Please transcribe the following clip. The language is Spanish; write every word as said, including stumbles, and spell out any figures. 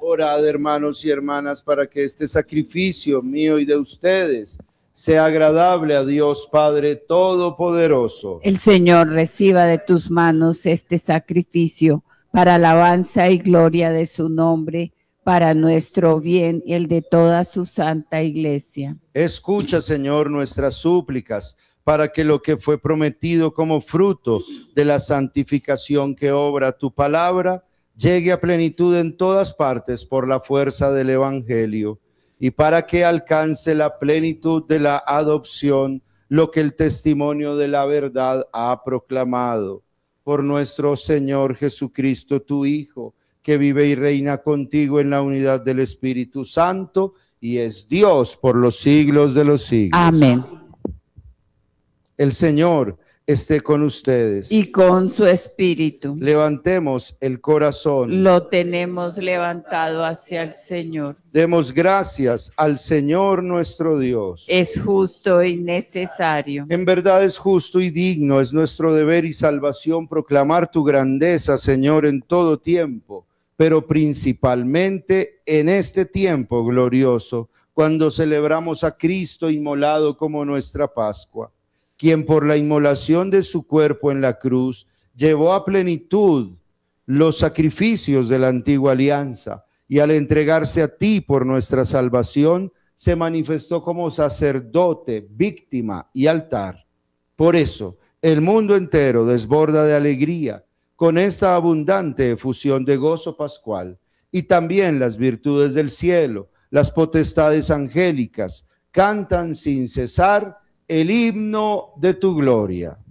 Orad, hermanos y hermanas, para que este sacrificio mío y de ustedes sea agradable a Dios Padre Todopoderoso. El Señor reciba de tus manos este sacrificio para alabanza y gloria de su nombre, para nuestro bien y el de toda su santa iglesia. Escucha, Señor, nuestras súplicas, para que lo que fue prometido como fruto de la santificación que obra tu palabra, llegue a plenitud en todas partes por la fuerza del Evangelio, y para que alcance la plenitud de la adopción lo que el testimonio de la verdad ha proclamado. Por nuestro Señor Jesucristo, tu Hijo, que vive y reina contigo en la unidad del Espíritu Santo, y es Dios por los siglos de los siglos. Amén. El Señor esté con ustedes. Y con su espíritu. Levantemos el corazón. Lo tenemos levantado hacia el Señor. Demos gracias al Señor nuestro Dios. Es justo y necesario. En verdad es justo y digno, es nuestro deber y salvación proclamar tu grandeza, Señor, en todo tiempo, pero principalmente en este tiempo glorioso, cuando celebramos a Cristo inmolado como nuestra Pascua, quien por la inmolación de su cuerpo en la cruz llevó a plenitud los sacrificios de la antigua alianza, y al entregarse a ti por nuestra salvación, se manifestó como sacerdote, víctima y altar. Por eso, el mundo entero desborda de alegría con esta abundante efusión de gozo pascual, y también las virtudes del cielo, las potestades angélicas, cantan sin cesar el himno de tu gloria.